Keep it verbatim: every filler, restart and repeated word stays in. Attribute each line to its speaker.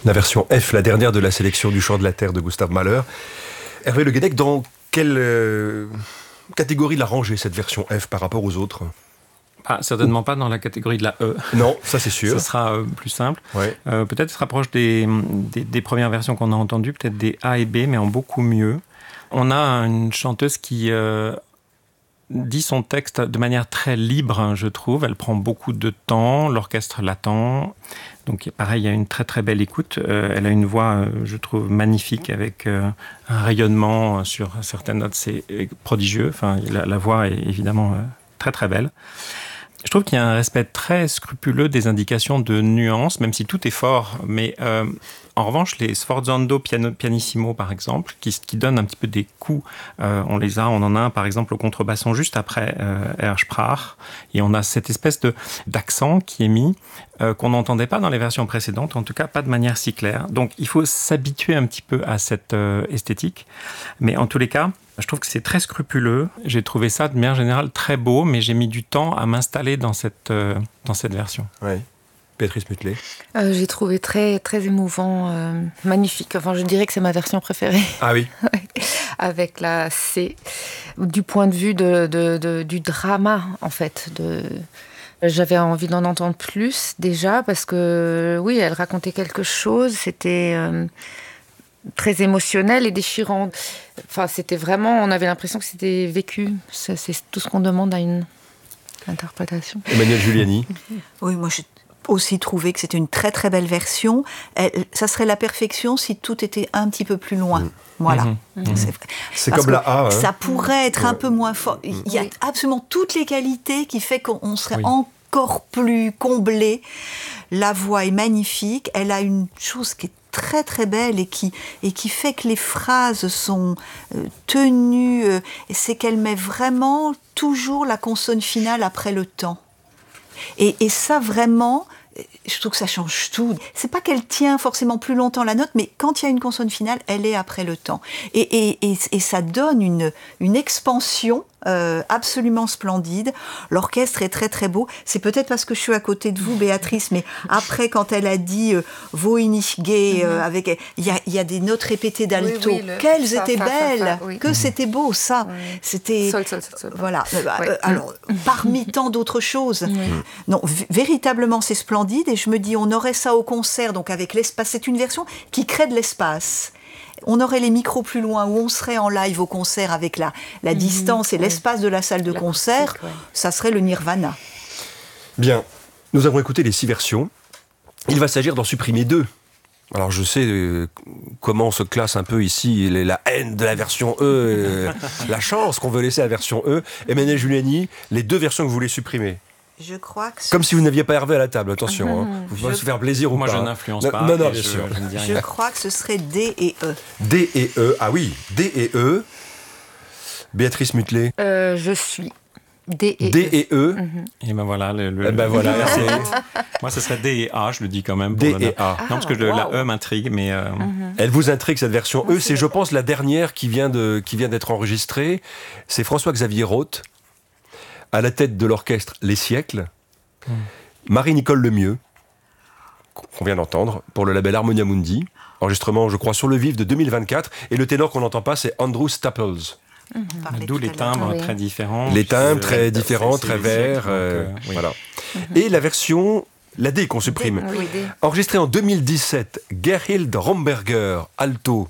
Speaker 1: La version F, la dernière de la sélection du Chant de la Terre de Gustav Mahler. Hervé Le Guenec, dans quelle euh, catégorie la ranger cette version F par rapport aux autres?
Speaker 2: Ah, certainement pas dans la catégorie de la E.
Speaker 1: Non, ça c'est sûr.
Speaker 2: Ce sera euh, plus simple.
Speaker 1: Ouais.
Speaker 2: Euh, peut-être se rapproche des, des, des premières versions qu'on a entendues, peut-être des A et B, mais en beaucoup mieux. On a une chanteuse qui euh, dit son texte de manière très libre, je trouve. Elle prend beaucoup de temps, l'orchestre l'attend. Donc pareil, il y a une très très belle écoute. Euh, elle a une voix, euh, je trouve, magnifique, avec euh, un rayonnement sur certaines notes. C'est prodigieux. Enfin, la, la voix est évidemment euh, très très belle. Je trouve qu'il y a un respect très scrupuleux des indications de nuances, même si tout est fort. Mais euh, en revanche, les sforzando piano, pianissimo, par exemple, qui, qui donnent un petit peu des coups, euh, on les a, on en a un, par exemple, au contrebasson juste après euh, Er sprach. Et on a cette espèce de, d'accent qui est mis, euh, qu'on n'entendait pas dans les versions précédentes, en tout cas pas de manière si claire. Donc il faut s'habituer un petit peu à cette euh, esthétique. Mais en tous les cas, je trouve que c'est très scrupuleux. J'ai trouvé ça de manière générale très beau, mais j'ai mis du temps à m'installer dans cette, euh, dans cette version.
Speaker 1: Oui. Béatrice Mutelet.
Speaker 3: Euh, j'ai trouvé très, très émouvant, euh, magnifique. Enfin, je dirais que c'est ma version préférée.
Speaker 1: Ah oui.
Speaker 3: Avec la C, du point de vue de, de, de, du drama, en fait. De... J'avais envie d'en entendre plus, déjà, parce que, oui, elle racontait quelque chose. C'était... Euh, très émotionnel et déchirant. Enfin, c'était vraiment, on avait l'impression que c'était vécu. C'est, c'est tout ce qu'on demande à une interprétation.
Speaker 1: Emmanuelle Giuliani.
Speaker 4: Oui, moi j'ai aussi trouvé que c'était une très très belle version. Elle, ça serait la perfection si tout était un petit peu plus loin. Mmh. Voilà. Mmh. C'est, vrai.
Speaker 1: C'est comme la A. Hein.
Speaker 4: Ça pourrait être ouais. un peu moins fort.
Speaker 1: Mmh.
Speaker 4: Il y a
Speaker 3: oui.
Speaker 4: absolument toutes les qualités qui fait qu'on serait
Speaker 2: oui.
Speaker 4: encore plus comblé. La voix est magnifique. Elle a une chose qui est très très belle et qui, et qui fait que les phrases sont euh, tenues, euh, c'est qu'elle met vraiment toujours la consonne finale après le temps. Et, et ça vraiment, je trouve que ça change tout. C'est pas qu'elle tient forcément plus longtemps la note, mais quand il y a une consonne finale, elle est après le temps. Et, et, et, et ça donne une, une expansion euh, absolument splendide. L'orchestre est très très beau. C'est peut-être parce que je suis à côté de vous, Béatrice, mais après, quand elle a dit euh, Voinich Gay, euh, avec, il y a, y a des notes répétées d'alto. Oui, oui, le... Qu'elles fa, étaient fa, belles, fa, fa, oui. que mmh. c'était beau ça. Oui. C'était
Speaker 3: sol, sol, sol, sol.
Speaker 4: Voilà.
Speaker 3: Oui.
Speaker 4: Euh, alors, parmi tant d'autres choses. Oui. Non, v- véritablement, c'est splendide. Et je me dis, on aurait ça au concert, donc avec l'espace. C'est une version qui crée de l'espace. On aurait les micros plus loin, où on serait en live au concert avec la, la mmh, distance et ouais. l'espace de la salle de la concert, pratique, ouais. ça serait le nirvana.
Speaker 1: Bien, nous avons écouté les six versions. Il va s'agir d'en supprimer deux. Alors je sais euh, comment on se classe un peu ici, la haine de la version E, euh, la chance qu'on veut laisser à la version E. Emmanuelle Giuliani, les deux versions que vous voulez supprimer.
Speaker 4: Je crois que
Speaker 1: Comme si vous n'aviez pas Hervé à la table, attention. Mmh. Hein. Vous pouvez je... se faire plaisir ou
Speaker 2: Moi,
Speaker 1: pas.
Speaker 2: Moi, je n'influence
Speaker 1: non,
Speaker 2: pas.
Speaker 1: Non, non, bien
Speaker 2: je,
Speaker 1: sûr.
Speaker 2: Je, ne dis rien.
Speaker 4: je crois que ce serait D et E.
Speaker 1: D et E, ah oui, D et E. Béatrice Mutelet.
Speaker 3: Euh, je suis D et
Speaker 1: D
Speaker 3: E.
Speaker 1: et E.
Speaker 2: Mmh. Et ben voilà. Le, le,
Speaker 1: et ben voilà
Speaker 2: Moi, ce serait D et A, je le dis quand même.
Speaker 1: D
Speaker 2: pour
Speaker 1: et A.
Speaker 2: Non, parce que le, wow. la E m'intrigue, mais... Euh...
Speaker 1: Mmh. Elle vous intrigue, cette version E. C'est, je pense, la dernière qui vient, de, qui vient d'être enregistrée. C'est François-Xavier Roth, à la tête de l'orchestre Les Siècles. Mmh. Marie-Nicole Lemieux, qu'on vient d'entendre, pour le label Harmonia Mundi. Enregistrement, je crois, sur le vif de deux mille vingt-quatre. Et le ténor qu'on n'entend pas, c'est Andrew Staples.
Speaker 2: Mmh. D'où les timbres oui. très différents.
Speaker 1: Les timbres très euh, différents, c'est, très c'est verts. Euh, euh, oui. Voilà. Mmh. Et la version, la D qu'on supprime.
Speaker 3: D, oui, D.
Speaker 1: Enregistrée en deux mille dix-sept, Gerhild Romberger, alto.